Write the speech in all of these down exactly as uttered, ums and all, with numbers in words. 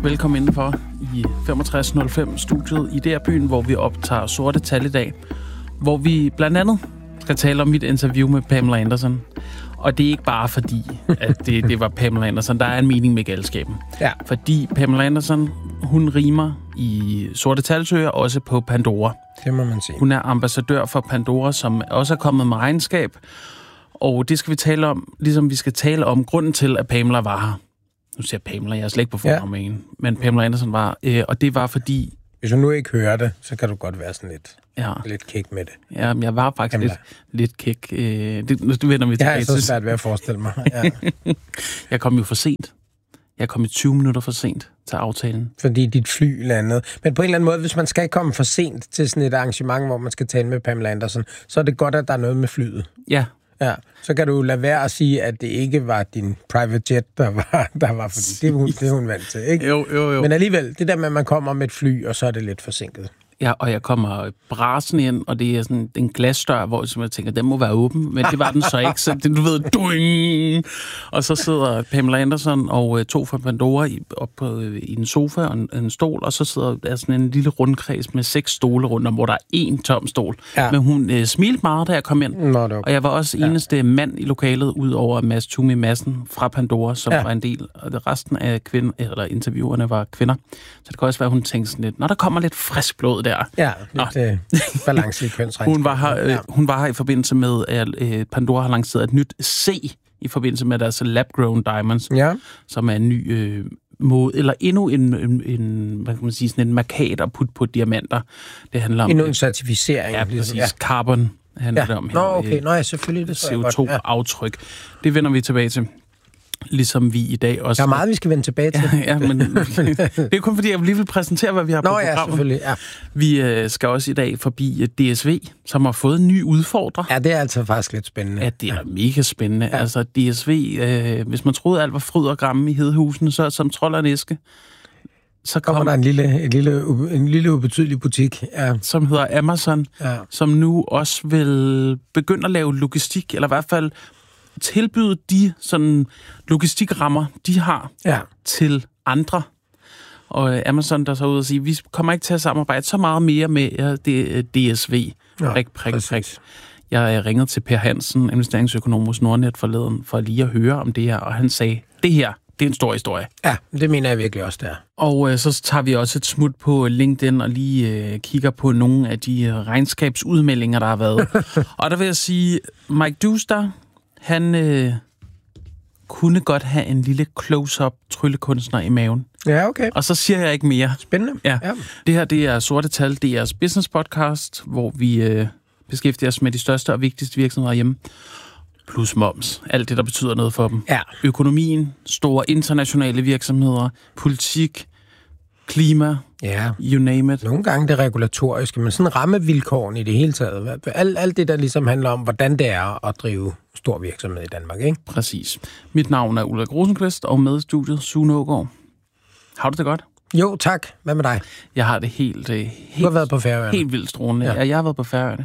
Velkommen indenfor i femogtres nul fem studiet i D R-byen, hvor vi optager Sorte Tal i dag. Hvor vi blandt andet skal tale om mit interview med Pamela Anderson. Og det er ikke bare fordi, at det, det var Pamela Anderson. Der er en mening med galskaben. Ja. Fordi Pamela Anderson, hun rimer i Sorte Talsøger også på Pandora. Det må man sige. Hun er ambassadør for Pandora, som også er kommet med regnskab. Og det skal vi tale om, ligesom vi skal tale om grunden til, at Pamela var her. Nu siger jeg Pamela, jeg er slet ikke på form med hende. Men Pamela Anderson var, øh, og det var fordi... Hvis du nu ikke hører det, så kan du godt være sådan lidt, ja. lidt kæk med det. Ja, men jeg var faktisk Pamela. lidt, lidt kæk. Øh, det, nu vender vi tilbage til... Jeg er så svært ved at forestille mig. Ja. Jeg kom jo for sent. Jeg kom i tyve minutter for sent til aftalen. Fordi dit fly landede. Men på en eller anden måde, hvis man skal komme for sent til sådan et arrangement, hvor man skal tale med Pamela Anderson, så er det godt, at der er noget med flyet. Ja. Ja, så kan du lade være at sige, at det ikke var din private jet, der var, der var fordi det er, hun, det er hun vant til, ikke? Jo, jo, jo. Men alligevel, det der med, at man kommer med et fly, og så er det lidt forsinket. Ja, og jeg kommer brasen ind, og det er sådan en glasdør, hvor jeg tænker, den må være åben, men det var den så ikke, så det, du ved, duing! Og så sidder Pamela Anderson og to fra Pandora oppe på, i en sofa og en, en stol, og så sidder der sådan en lille rundkreds med seks stole rundt om, hvor der er én tom stol. Ja. Men hun øh, smilte meget, da jeg kom ind, Nå, okay. og jeg var også ja. eneste mand i lokalet, ud over Mads Tumi Madsen fra Pandora, som ja. var en del, og resten af kvinder, eller interviewerne var kvinder. Så det kan også være, at hun tænkte sådan lidt, når der kommer lidt frisk blod der. Ja, lidt øh, balance i kønsregnskab. Hun var her, øh, hun var her i forbindelse med, at øh, Pandora har lanceret et nyt C i forbindelse med deres lab-grown diamonds, ja. som er en ny øh, måde, eller endnu en, en, en, hvad kan man sige, sådan en markat at putte på diamanter. Det handler om... Endnu en certificering. Ja, præcis. Ja. Carbon handler ja. det om her. Nå, okay. Nå, ja, selvfølgelig. Det C O to-aftryk. Ja. Det vender vi tilbage til. Ligesom vi i dag også... Der er meget, vi skal vende tilbage til. Ja, ja, men det er kun fordi, jeg lige vil præsentere, hvad vi har på Nå, programmet. ja, selvfølgelig, ja. Vi øh, skal også i dag forbi D S V, som har fået en ny udfordrer. Ja, det er altså faktisk lidt spændende. Ja, det er ja. mega spændende. Ja. Altså, D S V, øh, hvis man troede, alt var fryd og gramme i Hedehusene, så som trold og en æske, så kommer kom, der en lille, en lille, en lille ubetydelig butik, ja. som hedder Amazon, ja. som nu også vil begynde at lave logistik, eller i hvert fald tilbyde de sådan logistikrammer, de har ja. til andre. Og Amazon, der så ud og sige, vi kommer ikke til at samarbejde så meget mere med ja, det, D S V. Ja, prik, prik, prik. Jeg ringede til Per Hansen, investeringsøkonom hos Nordnet forleden, for lige at høre om det her, og han sagde, det her, det er en stor historie. Ja, det mener jeg virkelig også, der. Og øh, så tager vi også et smut på LinkedIn og lige øh, kigger på nogle af de øh, regnskabsudmeldinger, der har været. Og der vil jeg sige, Mike Duster, han øh, kunne godt have en lille close-up tryllekunstner i maven. Ja, okay. Og så siger jeg ikke mere. Spændende. Ja. Ja. Det her, det er Sorte Tal, det er business podcast, hvor vi øh, beskæftiger os med de største og vigtigste virksomheder hjemme. Plus moms. Alt det, der betyder noget for dem. Ja. Økonomien, store internationale virksomheder, politik, klima, ja. you name it. Nogle gange det regulatoriske, men sådan rammevilkårene i det hele taget. Alt, alt det, der ligesom handler om, hvordan det er at drive stor virksomhed i Danmark, ikke? Præcis. Mit navn er Ulrik Rosenqvist, og med i studiet Sune Aagaard. Har du det godt? Jo, tak. Hvad med dig? Jeg har det helt... helt du har været på Færøerne. Helt vildt strålende. Ja. Ja, jeg har været på Færøerne.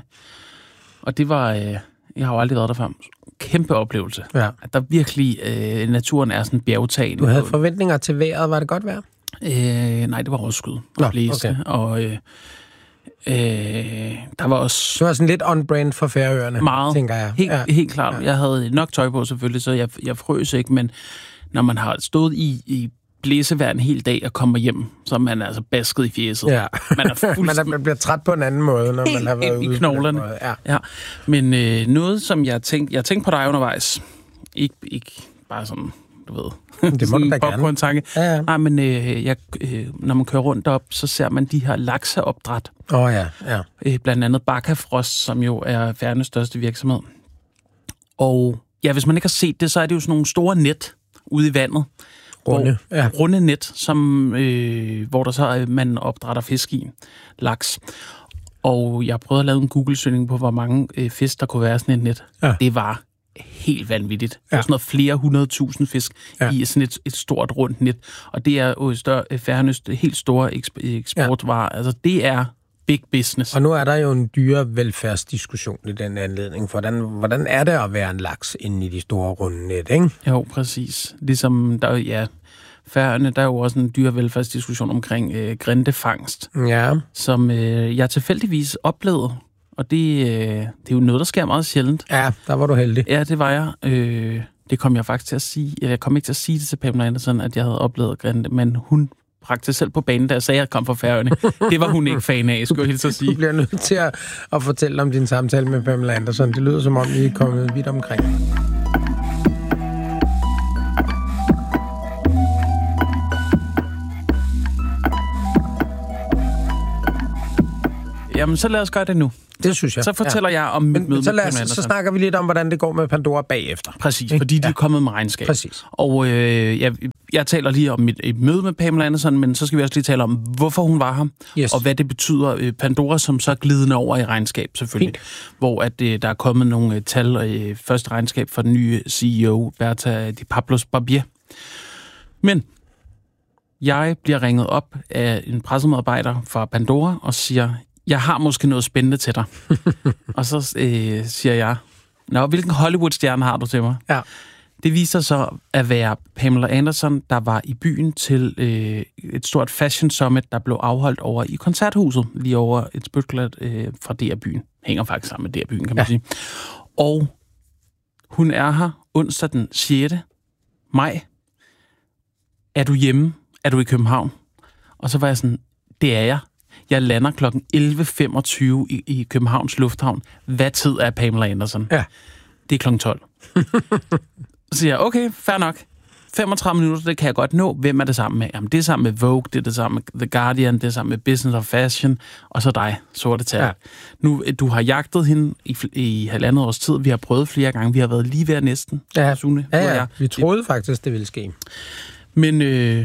Og det var... Øh, jeg har jo aldrig været der før. Kæmpe oplevelse. Ja. At der virkelig... Øh, naturen er sådan bjergtagende. Du havde forventninger til vejret. Var det godt vejr? Øh, nej, det var overskud. Nå, okay. Og øh, øh, der var også... Det var sådan lidt on-brand for Færøerne, meget, tænker jeg. Helt, ja. helt klart. Ja. Jeg havde nok tøj på selvfølgelig, så jeg, jeg frøs ikke, men når man har stået i, i blæsevejr en hel dag og kommer hjem, så er man altså basket i fjeset. Ja. Man er fuldstændig... man bliver træt på en anden måde, når helt man har været ude i knoglerne. Ja. Ja. Men øh, noget, som jeg tænkte... Jeg tænkte på dig undervejs. Ikke, ikke bare sådan... Du ved, det må du da gerne. På en tanke. Ja, ja. Nej, men øh, jeg, øh, når man kører rundt op, så ser man de her lakseopdræt. Åh oh, ja, ja. Øh, blandt andet Bakkafrost, som jo er Færøernes største virksomhed. Og ja, hvis man ikke har set det, så er det jo sådan nogle store net ude i vandet. Runde, hvor, ja. Runde net, som, øh, hvor der så er, man opdrætter fisk i. Laks. Og jeg prøvede at lave en Google-søgning på, hvor mange øh, fisk, der kunne være sådan et net. Ja. Det var helt vanvittigt. Ja. Der er sådan noget flere hundredtusind fisk ja. i sådan et, et stort rundt net. Og det er jo større, Færøernes helt store eksportvarer. Ja. Altså, det er big business. Og nu er der jo en dyrevelfærdsdiskussion i den anledning. Hvordan, hvordan er det at være en laks inde i de store runde net, ikke? Jo, præcis. Ligesom der, ja, Færøerne, der er jo også en dyrevelfærdsdiskussion omkring øh, grindefangst, ja. som øh, jeg tilfældigvis oplevede. Og det, øh, det er jo noget, der sker meget sjældent. Ja, der var du heldig. Ja, det var jeg. Øh, det kom jeg faktisk til at sige. Jeg kom ikke til at sige det til Pamela Anderson, at jeg havde oplevet grinde, men hun bragte selv på banen, da jeg sagde, at jeg kom fra Færøerne. Det var hun ikke fan af, skulle jeg helt så sige. Du bliver nødt til at, at fortælle om din samtale med Pamela Anderson. Det lyder som om, I er kommet vidt omkring. Jamen, så lad os gøre det nu. Det synes jeg. Så fortæller ja. jeg om mit men, møde så med Pamela Så snakker vi lidt om, hvordan det går med Pandora bagefter. Præcis, ikke? Fordi de er kommet med regnskab. Præcis. Og øh, jeg, jeg taler lige om mit et møde med Pamela Anderson, men så skal vi også lige tale om, hvorfor hun var her, yes. og hvad det betyder. Pandora som så glidende over i regnskab, selvfølgelig. Fint. Hvor at, øh, der er kommet nogle øh, tal, og øh, første regnskab for den nye C E O, Berta de Pablos Barbier. Men jeg bliver ringet op af en pressemedarbejder fra Pandora og siger, jeg har måske noget spændende til dig. Og så øh, siger jeg, nå, hvilken Hollywood-stjerne har du til mig? Ja. Det viser så at være Pamela Anderson, der var i byen til øh, et stort fashion summit, der blev afholdt over i Koncerthuset, lige over et spytklat øh, fra D R-byen. Hænger faktisk sammen med D R-byen, kan man ja. sige. Og hun er her onsdag den sjette maj. Er du hjemme? Er du i København? Og så var jeg sådan, det er jeg. Jeg lander klokken elleve femogtyve i, i Københavns Lufthavn. Hvad tid er Pamela Anderson? Ja. Det er klokken tolv. Så siger jeg, okay, fair nok. femogtredive minutter, det kan jeg godt nå. Hvem er det sammen med? Jamen, det er sammen med Vogue, det er det sammen med The Guardian, det er sammen med Business of Fashion, og så dig, sorte tal. Ja. Nu, du har jagtet hende i, i halvandet års tid. Vi har prøvet flere gange. Vi har været lige ved næsten. Ja, Sune, ja, ja. vi troede faktisk, det ville ske. Men øh,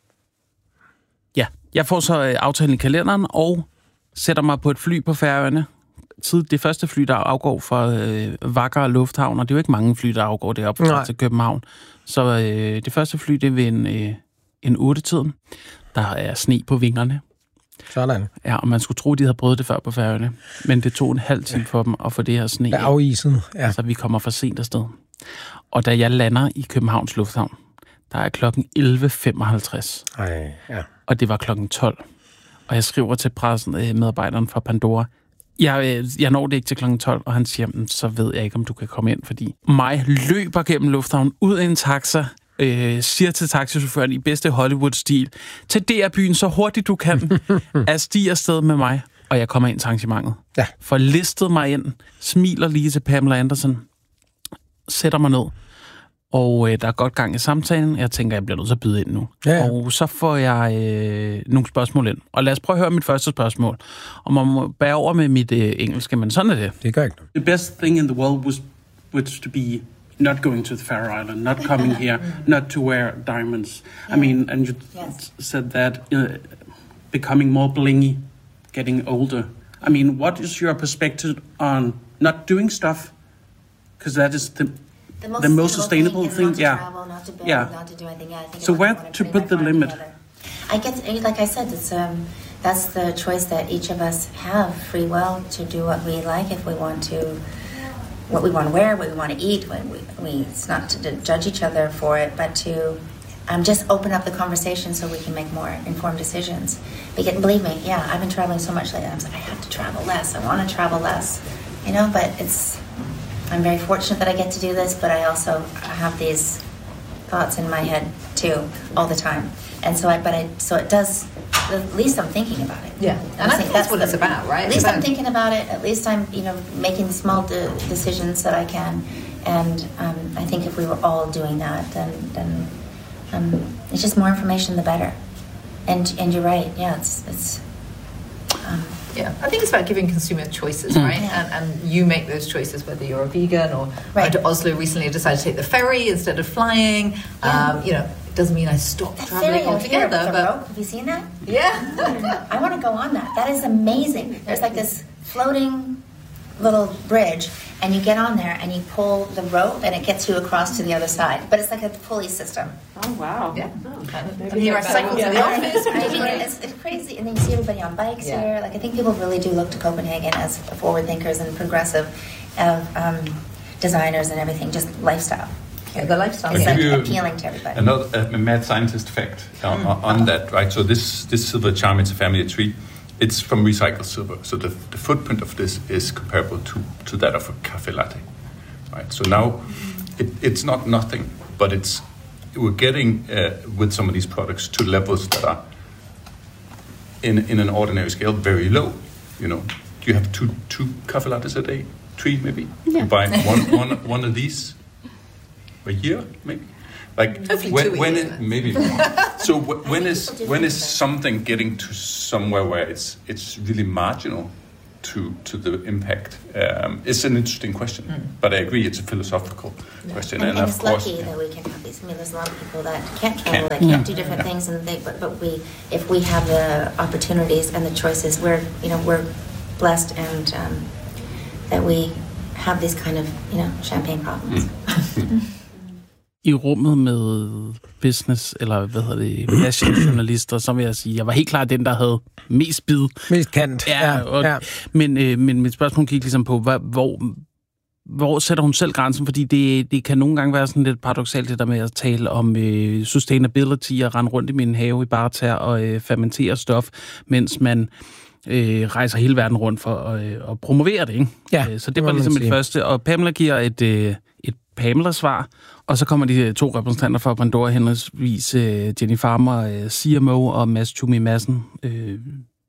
ja, jeg får så øh, aftalen i kalenderen, og sætter mig på et fly på Færøerne. Tid, det første fly, der afgår fra øh, Vagar Lufthavn, og det er jo ikke mange fly, der afgår deroppe fra til København. Så øh, det første fly, det er ved en, øh, en otte-tiden. Der er sne på vingerne. Sådan. Ja, og man skulle tro, de havde prøvet det før på Færøerne. Men det tog en halv time for dem at få det her sne. Det er afisen, ja. Så vi kommer for sent afsted. Og da jeg lander i Københavns Lufthavn, der er klokken elleve femoghalvtreds. Ej, ja. Og det var klokken tolv. Og jeg skriver til pressen, øh, medarbejderen fra Pandora, Jeg, jeg når det ikke til klokken tolv, og han siger, så ved jeg ikke, om du kan komme ind, fordi mig løber gennem lufthavnen ud af en taxa, øh, siger til taxichaufføren i bedste Hollywood-stil, til D R-byen så hurtigt du kan, at stige afsted med mig, og jeg kommer ind til arrangementet. Ja. Får listet mig ind, smiler lige til Pamela Anderson, sætter mig ned, og øh, der er godt gang i samtalen. Jeg tænker, jeg bliver nødt til at byde ind nu. Ja, ja. Og så får jeg øh, nogle spørgsmål ind. Og lad os prøve at høre mit første spørgsmål. Og man må bære over med mit øh, engelske, men sådan er det. Det gør ikke noget. The best thing in the world was, was to be not going to the Faroe Island, not coming here, not to wear diamonds. I mean, and you yes. said that uh, becoming more blingy, getting older. I mean, what is your perspective on not doing stuff? Because that is the... The most, the most sustainable thing, thing, not to yeah, travel, not to build, yeah. not to do anything. Yeah, I think so where to put the limit? I guess, like I said, it's um, that's the choice that each of us have, free will to do what we like. If we want to, what we want to wear, what we want to eat. When we, we, it's not to judge each other for it, but to um, just open up the conversation so we can make more informed decisions. Because believe me, yeah, I've been traveling so much lately. I was like, I have to travel less. I want to travel less, you know. But it's. I'm very fortunate that I get to do this, but I also have these thoughts in my head too all the time. And so I, but I, so it does. At least I'm thinking about it. Yeah, and I think that's what it's about, right? At least I'm thinking about it. At least I'm, you know, making small de- decisions that I can. And um, I think if we were all doing that, then then um, it's just more information, the better. And and you're right. Yeah, it's it's. Um, Yeah, I think it's about giving consumers choices, mm. right? Yeah. And and you make those choices, whether you're a vegan or right. went to Oslo recently, decided to take the ferry instead of flying. Yeah. Um, you know, it doesn't mean I stopped that traveling ferry altogether. Here, but rope. Have you seen that? Yeah, I want to go on that. That is amazing. There's like this floating little bridge, and you get on there and you pull the rope, and it gets you across to the other side. But it's like a pulley system. Oh wow! Yeah. Oh, and here I cycle to the office. I mean, it's, it's crazy, and then you see everybody on bikes yeah. here. Like I think people really do look to Copenhagen as forward thinkers and progressive of um, designers and everything, just lifestyle. Yeah, the lifestyle. It's I'll like give you appealing to everybody. Another a mad scientist fact on, mm. on that, right? So this this silver charm, it's a family tree. It's from recycled silver. So the, the footprint of this is comparable to, to that of a cafe latte, right? So now it, it's not nothing, but it's we're getting uh, with some of these products to levels that are in in an ordinary scale very low. You know, you have two two cafe lattes a day, three maybe. Yeah. You buy one one one of these a year, maybe. Like when, when it, maybe so when is when is something getting to somewhere where it's it's really marginal to to the impact? Um, it's an interesting question, mm. but I agree it's a philosophical yeah. question. And, and, and of it's course, lucky that we can have these. I mean, there's a lot of people that can't travel, that can't yeah. do different yeah. things, and they but but we if we have the opportunities and the choices, we're you know we're blessed and um, that we have these kind of you know champagne problems. Mm. I rummet med business, eller hvad hedder det, fashion-journalister, så vil jeg sige, jeg var helt klart den, der havde mest bid. Mest kendt. Ja, og, ja. Men, øh, men mit spørgsmål gik ligesom på, hvor, hvor, hvor sætter hun selv grænsen? Fordi det, det kan nogle gange være sådan lidt paradoksalt, det der med at tale om øh, sustainability og rende rundt i min have i barter og øh, fermentere stof, mens man øh, rejser hele verden rundt for at, øh, at promovere det, ikke? Ja, så det var ligesom mit første. Og Pamela giver et, øh, et Pamela-svar, og så kommer de to repræsentanter fra Pandora, henholdsvis øh, Jenny Farmer, øh, C M O, og Mads Tumi Madsen, øh,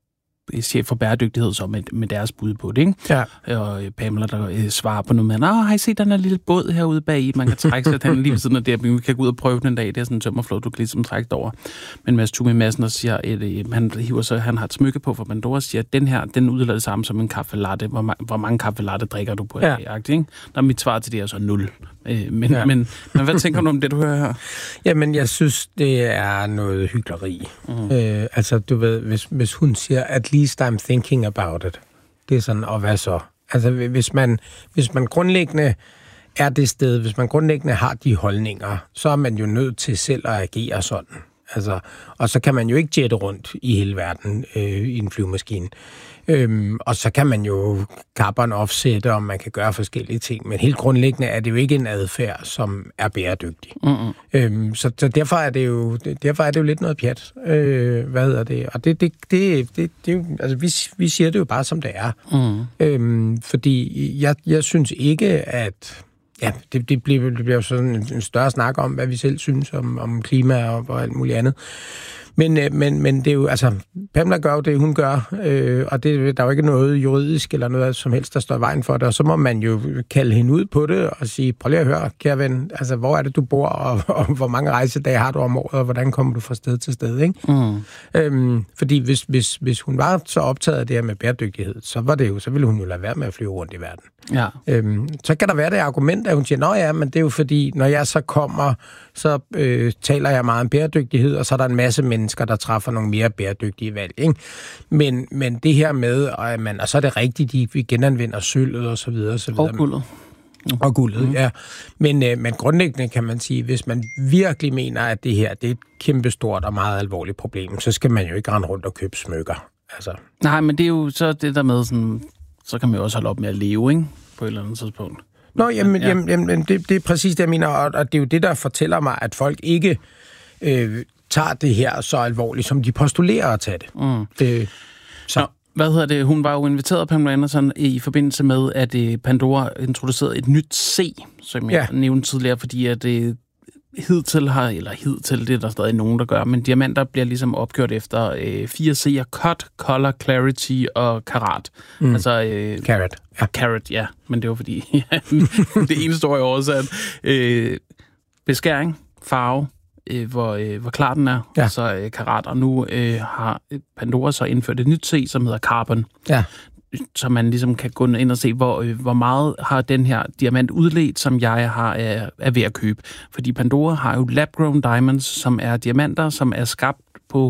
chef for bæredygtighed, så med, med deres bud på det, ikke? Ja. Og øh, Pamela, der øh, svarer på noget med, åh, har I set den her lille båd herude bag, man kan trække sig den lige ved siden af det, vi kan gå ud og prøve den en dag, det er sådan en tømmerflod, du kan ligesom trække over. Men Mads Tumi Madsen, der siger, at øh, han hiver så, han har et smykke på for Pandora, siger, at den her, den udlader det samme som en kaffe latte. Hvor, ma- hvor mange kaffe latte drikker du på? Ja. Ikke? Der er mit svar til det er så nul. Øh, men, ja. men, men hvad tænker du om det, du hører her? Jamen, jeg synes, det er noget hykleri. Mm. Øh, altså, du ved, hvis, hvis hun siger, at least I'm thinking about it. Det er sådan, og hvad så? Altså, hvis man, hvis man grundlæggende er det sted, hvis man grundlæggende har de holdninger, så er man jo nødt til selv at agere sådan. Altså, og så kan man jo ikke jette rundt i hele verden øh, i en flyvemaskine. Øhm, og så kan man jo carbon offsette, og man kan gøre forskellige ting. Men helt grundlæggende er det jo ikke en adfærd, som er bæredygtig. Mm-hmm. Øhm, så, så derfor er det jo derfor er det jo lidt noget pjat. Øh, hvad hedder det? Og det, det, det, det, det er jo, altså vi, vi siger det jo bare som det er. Mm. Øhm, fordi jeg, jeg synes ikke, at ja, det, det bliver det bliver jo sådan en, en større snak om, hvad vi selv synes om, om klima og, og alt muligt andet. Men, men, men det er jo, altså, Pamela gør jo det, hun gør, øh, og det, der er jo ikke noget juridisk eller noget som helst, der står i vejen for det, og så må man jo kalde hende ud på det og sige, prøv lige at høre, kære ven, altså, hvor er det, du bor, og, og hvor mange rejsedage har du om året, og hvordan kommer du fra sted til sted, ikke? Mm. Øhm, fordi hvis, hvis, hvis hun var så optaget af det her med bæredygtighed, så var det jo, så ville hun jo lade være med at flyve rundt i verden. Ja. Øhm, så kan der være det argument, at hun siger, nå ja, men det er jo fordi, når jeg så kommer, så øh, taler jeg meget om bæredygtighed, og så er der en masse mennesker, der træffer nogle mere bæredygtige valg, ikke? Men, men det her med, at man, og så er det rigtigt, de vi genanvender sølvet og så videre, og så videre. Og guldet. Mm. Og guldet, mm. ja. Men, øh, men grundlæggende kan man sige, hvis man virkelig mener, at det her det er et kæmpestort og meget alvorligt problem, så skal man jo ikke rende rundt og købe smykker. Altså. Nej, men det er jo så det der med sådan, så kan man jo også holde op med at leve, ikke? På et eller andet tidspunkt. Nå, jamen, ja. jamen, jamen det, det er præcis det, jeg mener, og det er jo det, der fortæller mig, at folk ikke øh, tager det her så alvorligt, som de postulerer at tage det. Mm. det så. Nå, hvad hedder det? Hun var jo inviteret, Pamela Andersen, i forbindelse med, at Pandora introducerede et nyt C, som jeg ja. nævnte tidligere, fordi at det hidtil har, eller hidtil, det er der stadig nogen, der gør, men diamanter bliver ligesom opgjort efter øh, fire C'er, cut, color, clarity og karat. Mm. Altså, øh, carat. Ja. Carat, ja, men det var fordi, ja, det ene står i oversat. Øh, beskæring, farve, øh, hvor, øh, hvor klar den er, ja. Og så øh, karat, og nu øh, har Pandora så indført et nyt C, som hedder carbon. Ja. Så man ligesom kan gå ind og se, hvor, øh, hvor meget har den her diamant udledt, som jeg har er, er ved at købe. Fordi Pandora har jo lab-grown diamonds, som er diamanter, som er skabt på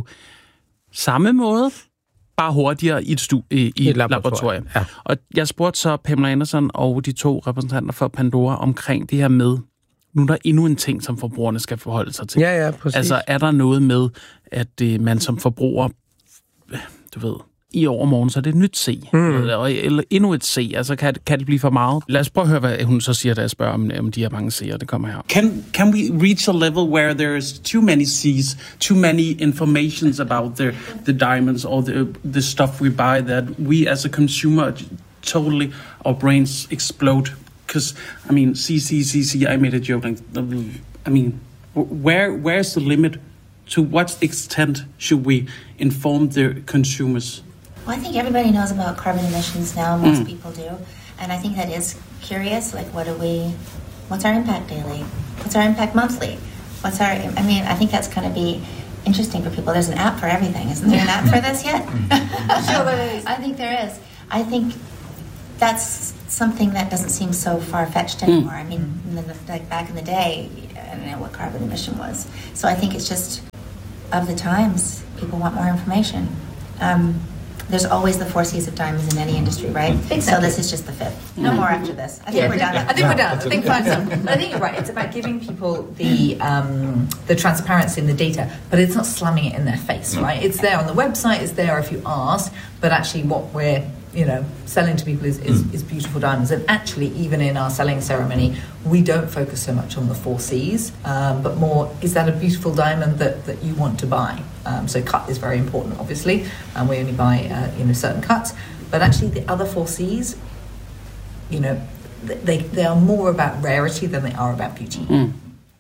samme måde, bare hurtigere i et, stu- i, i et laboratorium. Ja. Og jeg spurgte så Pamela Andersen og de to repræsentanter for Pandora omkring det her med, nu er der endnu en ting, som forbrugerne skal forholde sig til. Ja, ja, præcis. Altså, er der noget med, at øh, man som forbruger, du ved, i overmorgen, så er det et nyt C. Mm. Eller, eller endnu et C. Altså, kan, kan det blive for meget? Lad os prøve at høre, hvad hun så siger, da jeg spørger, om, om de har mange C'er. Det kommer her. Can, can we reach a level where there is too many C's, too many informations about the, the diamonds or the, the stuff we buy that we as a consumer totally, our brains explode? Because, I mean, C, C, C, C, I made a joke. Like, I mean, where where's the limit? To what extent should we inform the consumers? Well, I think everybody knows about carbon emissions now. Most mm. people do. And I think that is curious. Like, what do we, what's our impact daily? What's our impact monthly? What's our, I mean, I think that's going to be interesting for people. There's an app for everything. Isn't there an app for this yet? Sure there is. I think there is. I think that's something that doesn't seem so far-fetched anymore. Mm. I mean, in the, like back in the day, I don't know what carbon emission was. So I think it's just of the times. People want more information. Um, there's always the four C's of diamonds in any industry, right? Exactly. So this is just the fifth. No mm. more after this. I think yeah, we're done. I think no. we're done. I think fine. But I think you're right. It's about giving people the um, the transparency in the data, but it's not slamming it in their face, right? It's there on the website. It's there if you ask. But actually, what we're you know, selling to people is, is, is beautiful diamonds. And actually, even in our selling ceremony, we don't focus so much on the four C's, um, but more, is that a beautiful diamond that, that you want to buy? Um, so cut is very important, obviously, and we only buy, uh, you know, certain cuts. But actually, the other four C's, you know, they, they are more about rarity than they are about beauty. Mm.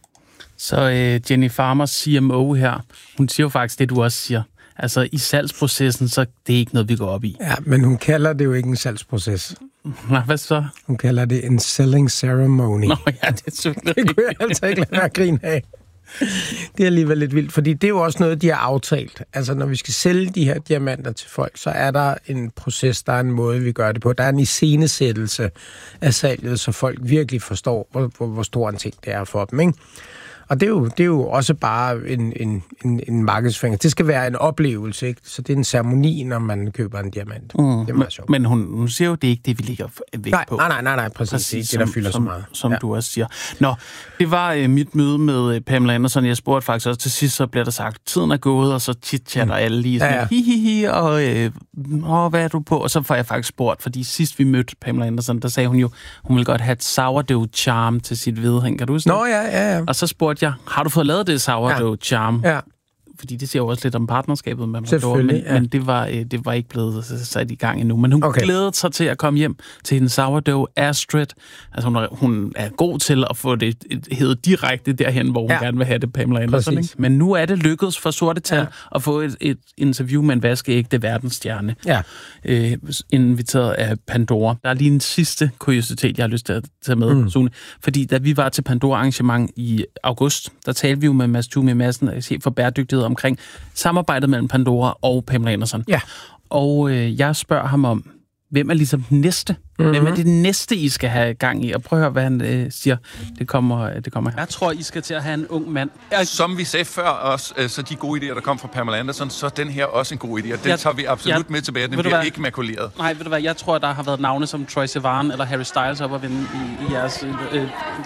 Så uh, Jenny Farmer, C M O her, hun siger jo faktisk det, du også siger. Altså, i salgsprocessen, så det er ikke noget, vi går op i. Ja, men hun kalder det jo ikke en salgsproces. Nej, hvad så? Hun kalder det en selling ceremony. Nå ja, det er selvfølgelig. Det kunne jeg altså ikke lade være at grine af. Det er alligevel lidt vildt, fordi det er jo også noget, de har aftalt. Altså, når vi skal sælge de her diamanter til folk, så er der en proces, der er en måde, vi gør det på. Der er en iscenesættelse af salget, så folk virkelig forstår, hvor, hvor, hvor stor en ting det er for dem, ikke? Og det er, jo, det er jo også bare en, en, en, en markedsføring. Det skal være en oplevelse, ikke? Så det er en ceremoni, når man køber en diamant. Mm, det er meget sjovt. Men hun, hun siger jo, det er ikke det, vi ligger væk nej, på. Nej, nej, nej, nej, præcis. præcis det er det, der fylder som, så meget. Som ja. du også siger. Nå, det var øh, mit møde med øh, Pamela Anderson. Jeg spurgte faktisk også til sidst, så bliver der sagt, tiden er gået, og så chit-chatter mm. alle lige sådan, ja, ja. hi, hi, hi, og øh, åh, hvad er du på? Og så får jeg faktisk spurgt, fordi sidst vi mødte Pamela Anderson, der sagde hun jo, hun ville godt have et sourdough charm til sit vedhæng. Kan du huske det? Nå, ja, ja, ja. Og så spurgte jeg, har du fået lavet det sourdough ja. charm? Ja. Fordi det siger jo også lidt om partnerskabet med Pandora, men, ja. men det, var, det var ikke blevet sat i gang endnu. Men hun okay. glædede sig til at komme hjem til hendes sourdough Astrid. Altså hun er, hun er god til at få det heddet direkte derhen, hvor hun ja. gerne vil have det, Pamela Anderson. Men nu er det lykkedes for Sorte Tal ja. at få et, et interview med en vaskeægte verdensstjerne. Ja. Øh, inviteret af Pandora. Der er lige en sidste kuriositet, jeg har lyst til at tage med, mm. Sune. Fordi da vi var til Pandora-arrangement i august, der talte vi jo med Mads Thume Madsen, chef for bæredygtighed, omkring samarbejdet mellem Pandora og Pamela Anderson. Ja. Og øh, jeg spørger ham om, hvem er ligesom den næste? Mm-hmm. Hvem er det næste, I skal have gang i? Og prøv at høre, hvad han øh, siger. Det kommer, det kommer her. Jeg tror, I skal til at have en ung mand. Som vi sagde før også, så de gode idéer, der kom fra Pamela Anderson, så den her også en god idé. Og den jeg, tager vi absolut jeg, med tilbage. Den bliver ikke makuleret. Nej, ved du hvad? Jeg tror, der har været navne som Troye Sivan eller Harry Styles op at vinde i, i jeres, øh,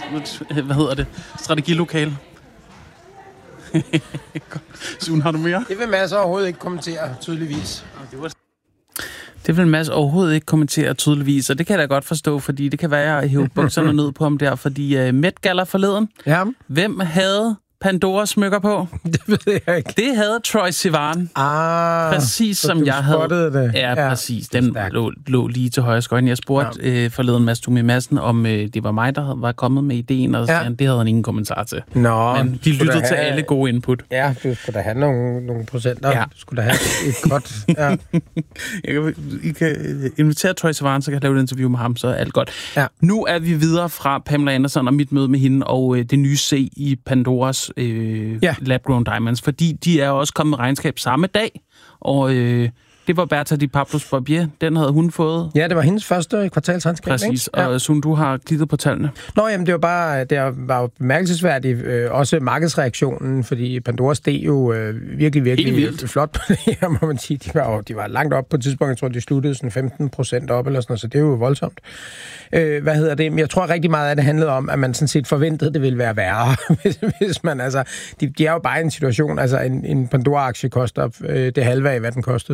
øh, hvad hedder det, strategilokale. Sune, har du mere? Det vil Mads overhovedet ikke kommentere, tydeligvis. Det vil Mads overhovedet ikke kommentere tydeligvis, og det kan jeg da godt forstå, fordi det kan være, at jeg hæve bukserne ned på ham der, fordi uh, Met Gala forleden, ja. Hvem havde Pandora smykker på? Det ved jeg ikke. Det havde Troye Sivan. Ah, præcis som jeg havde. Det. Ja, ja, præcis. Den lå, lå lige til højre skøjten. Jeg spurgte ja. øh, forleden Mads Thume Madsen, om øh, det var mig, der var kommet med ideen, og ja. det havde han ingen kommentar til. Nå, men vi lyttede have... til alle gode input. Ja, du skulle da have nogle, nogle procenter. Ja. Du skulle da have et godt... Ja. Jeg kan, I kan invitere Troye Sivan, så kan jeg lave et interview med ham, så er alt godt. Ja. Nu er vi videre fra Pamela Anderson og mit møde med hende, og øh, det nye C i Pandoras øh, ja. Lab-grown diamonds, fordi de er også kommet med regnskab samme dag, og øh, det var Bertha Di Pablos Barbier, den havde hun fået. Ja, det var hendes første kvartalsregnskab. Præcis, ja. og Sune, du har klikket på tallene. Nå, jamen det var bare, det var jo bemærkelsesværdigt, øh, også markedsreaktionen, fordi Pandora steg jo øh, virkelig, virkelig flot på det her, må man sige. De var, jo, de var langt op på et tidspunkt, jeg tror, de sluttede sådan femten procent op, eller sådan noget, så det er jo voldsomt. Øh, hvad hedder det? Men jeg tror rigtig meget af det handlede om, at man sådan set forventede, det ville være værre, hvis, hvis man, altså, de, de er jo bare i en situation, altså en, en Pandora-aktie koster øh, det halve af, hvad den kostede for et år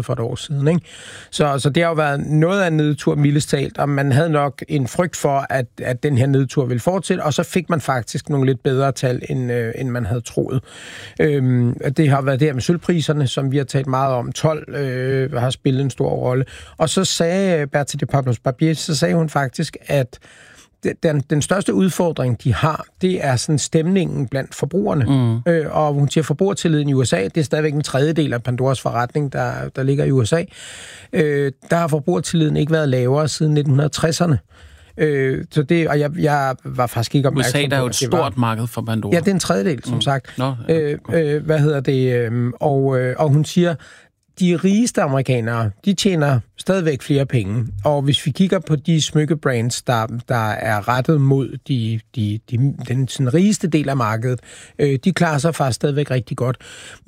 siden. Ikke? Så, så det har jo været noget af en nedtur, mildest talt, og man havde nok en frygt for, at, at den her nedtur ville fortsætte, og så fik man faktisk nogle lidt bedre tal, end, øh, end man havde troet. Øhm, det har været der med sølvpriserne, som vi har talt meget om. tolv øh, har spillet en stor rolle. Og så sagde Berthe de Pablos-Barbier, så sagde hun faktisk, at Den, den største udfordring, de har, det er sådan stemningen blandt forbrugerne. Mm. Øh, og hun siger, forbrugertilliden i U S A, det er stadigvæk en tredjedel af Pandoras forretning, der, der ligger i U S A. Øh, der har forbrugertilliden ikke været lavere siden nitten tresserne. Øh, så det, og jeg, jeg var faktisk ikke opmærksom på, U S A der er jo et stort var, marked for Pandora. Ja, det er en tredjedel, som mm. sagt. Nå, ja, øh, øh, hvad hedder det? Øh, og, øh, og hun siger, de rigeste amerikanere, de tjener stadigvæk flere penge. Og hvis vi kigger på de smykkebrands, der, der er rettet mod de, de, de, den sådan rigeste del af markedet, øh, de klarer sig faktisk stadigvæk rigtig godt.